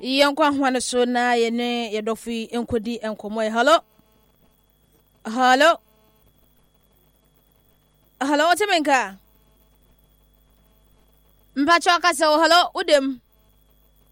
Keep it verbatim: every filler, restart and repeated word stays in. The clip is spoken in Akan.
Yankwa hwana so na yene yedofi enkodi enkomo. Hello. Hello. Hello, Otemenka. Mpacho akasa hello udem.